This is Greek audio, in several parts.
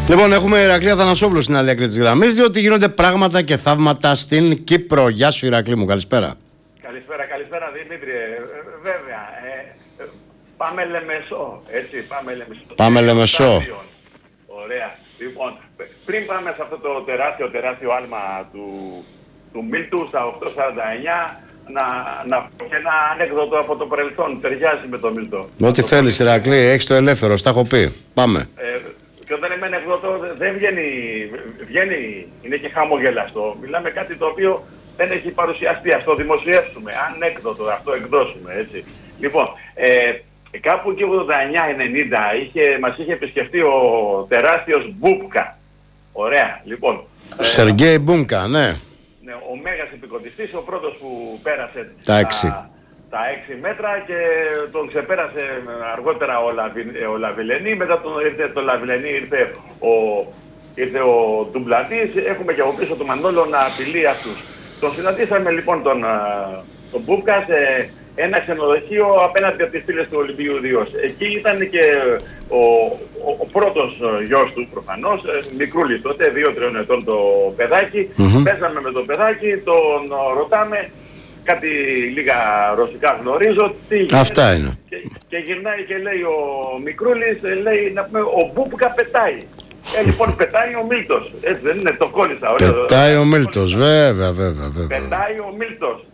Λοιπόν, έχουμε Ηρακλή Αθανασόπουλο στην άλλη άκρη της γραμμής, διότι γίνονται πράγματα και θαύματα στην Κύπρο. Γεια σου, Ηρακλή μου, καλησπέρα. Καλησπέρα Δημήτρη. Βέβαια, πάμε Λεμεσό, έτσι, πάμε Λεμεσό. Ωραία. Λοιπόν, πριν πάμε σε αυτό το τεράστιο άλμα του Μίλτου στα 8.49, να πω και ένα ανέκδοτο από το παρελθόν, ταιριάζει με το Μίλτο. Ό,τι θέλεις, Ηρακλή, έχεις το ελεύθερο, στα έχω πει. Πάμε. Και όταν λέμε ανέκδοτο δεν βγαίνει, είναι και χαμογελαστό. Μιλάμε κάτι το οποίο δεν έχει παρουσιαστεί, ας το δημοσιεύσουμε, ανέκδοτο, αυτό εκδώσουμε, έτσι. Λοιπόν, κάπου εκεί 89-90 μας είχε επισκεφτεί ο τεράστιος Μπούπκα. Ωραία, λοιπόν. Σεργέη Μπούμκα, ναι. Ναι, ο μέγας επικοντιστής, ο πρώτος που πέρασε τα 6 μέτρα και τον ξεπέρασε αργότερα ο Λαβιλενή. Μετά ήρθε το Λαβιλενή, ήρθε ο Ντουμπλατής. Έχουμε και από πίσω του Μανόλο να απειλεί αυτούς. Τον συναντήσαμε λοιπόν τον Μπούπκα σε ένα ξενοδοχείο απέναντι από τις στήλες του Ολυμπίου Διός. Εκεί ήταν και ο πρώτος γιος του προφανώς, μικρούλης τότε, 2-3 ετών το παιδάκι. Παίζαμε με το παιδάκι, τον ρωτάμε, κάτι λίγα ρωσικά γνωρίζω, τι γίνεται. Αυτά είναι. Και γυρνάει και λέει ο μικρούλης, λέει να πούμε, ο Μπούπκα πετάει. Λοιπόν, πετάει ο Μίλτος, έτσι δεν είναι, το κόλλησα. Πετάει ο Μίλτος, βέβαια. Πετάει ο Μίλτος,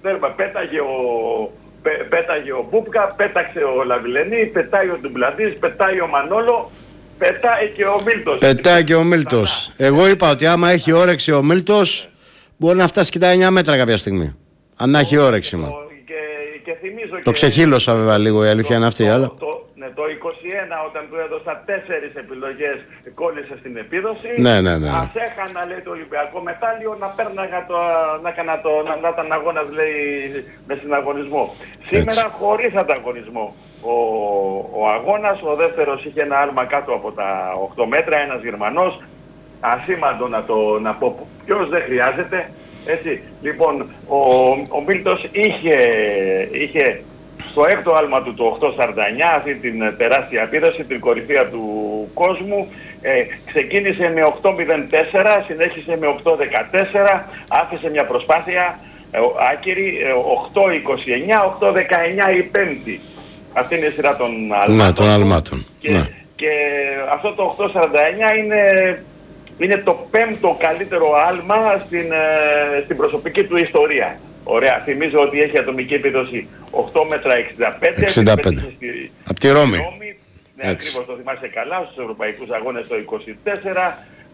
πέταγε ο Μπούπκα, πέταξε ο Λαβιλενή, πετάει ο Ντουμπλαντής, πετάει ο Μανόλο, πετάει και ο Μίλτος. Πετάει και ο Μίλτος. Εγώ είπα ότι άμα έχει όρεξη ο Μίλτος, μπορεί να φτάσει και τα 9 μέτρα κάποια στιγμή. Αν έχει όρεξη. Και θυμίζω το ξεχύλωσα βέβαια λίγο, η αλήθεια είναι αυτή. Αλλά... Το 21 όταν του έδωσα 4 επιλογές κόλλησε στην επίδοση. Ναι. Ας έχανα, λέει, το Ολυμπιακό μετάλλιο, να πέρναγα να ήταν αγώνας, λέει, με συναγωνισμό. Σήμερα χωρίς ανταγωνισμό. Ο αγώνας, ο δεύτερος είχε ένα άλμα κάτω από τα 8 μέτρα, ένας Γερμανός. Ασήμαντο να πω, ποιος δεν χρειάζεται. Έτσι, λοιπόν, ο Μίλτος είχε στο έκτο άλμα του το 8.49, αυτή την τεράστια επίδοση, την κορυφαία του κόσμου. Ξεκίνησε με 8.04, συνέχισε με 8.14, άφησε μια προσπάθεια άκυρη, 8.29, 8.19 η πέμπτη. Αυτή είναι η σειρά των αλμάτων. Ναι, των αλμάτων. Και αυτό το 8.49 είναι το πέμπτο καλύτερο άλμα στην προσωπική του ιστορία. Ωραία, θυμίζω ότι έχει ατομική επίδοση 8 μέτρα 65. Από τη Ρώμη. Ναι, ακριβώς, το θυμάσαι καλά, στους ευρωπαϊκούς αγώνες το 24.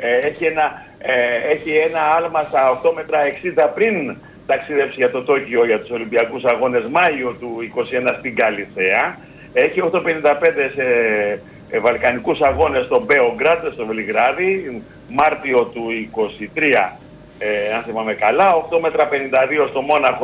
Έχει ένα άλμα στα 8 μέτρα 60 πριν ταξιδέψει για το Τόκιο για τους Ολυμπιακούς αγώνες Μάιο του 21 στην Καλιθέα. Έχει 8.55 σε βαλκανικούς αγώνες στο Μπέογκραντ, στο Βελιγράδι, Μάρτιο του 23, αν θυμάμαι καλά. 8 μέτρα 52 στο Μόναχο.